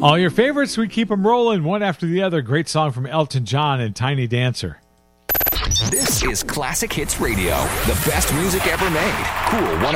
All your favorites, we keep them rolling one after the other. Great song from Elton John and Tiny Dancer. This is Classic Hits Radio, the best music ever made. Cool